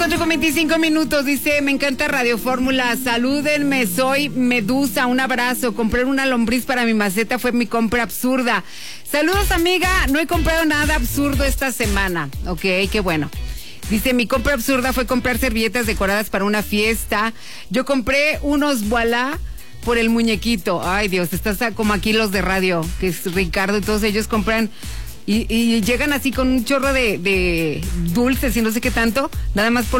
8:25, dice, me encanta Radio Fórmula, salúdenme, soy Medusa, un abrazo, comprar una lombriz para mi maceta fue mi compra absurda. Saludos, amiga, no he comprado nada absurdo esta semana. Ok, qué bueno. Dice, mi compra absurda fue comprar servilletas decoradas para una fiesta. Yo compré unos voilà por el muñequito. Ay, Dios, estás como aquí los de radio, que es Ricardo y todos ellos compran y llegan así con un chorro de dulces y no sé qué tanto, nada más por